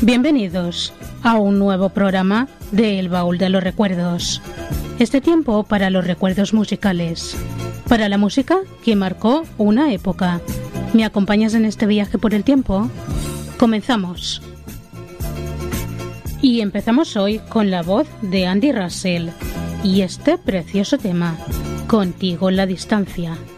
Bienvenidos a un nuevo programa de El Baúl de los Recuerdos. Este tiempo para los recuerdos musicales, para la música que marcó una época. ¿Me acompañas en este viaje por el tiempo? Comenzamos. Y empezamos hoy con la voz de Andy Russell y este precioso tema, Contigo en la distancia.